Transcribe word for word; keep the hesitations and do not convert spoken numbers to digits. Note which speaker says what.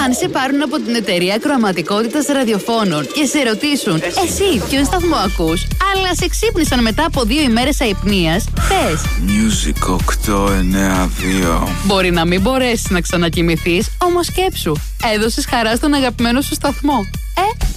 Speaker 1: Αν σε πάρουν από την εταιρεία ακροαματικότητας ραδιοφώνων και σε ρωτήσουν εσύ ποιον σταθμό ακούς, αλλά σε ξύπνησαν μετά από δύο ημέρες αϊπνίας, πες
Speaker 2: Music οκτώ εννέα δύο.
Speaker 1: Μπορεί να μην μπορέσεις να ξανακοιμηθείς, όμως σκέψου, έδωσες χαρά στον αγαπημένο σου σταθμό. Ε,